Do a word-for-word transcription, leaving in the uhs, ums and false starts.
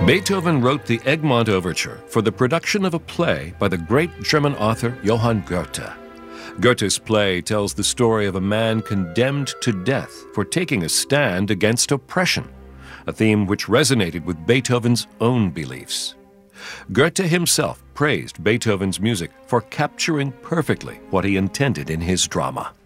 Beethoven wrote the Egmont Overture for the production of a play by the great German author Johann Goethe. Goethe's play tells the story of a man condemned to death for taking a stand against oppression, a theme which resonated with Beethoven's own beliefs. Goethe himself praised Beethoven's music for capturing perfectly what he intended in his drama.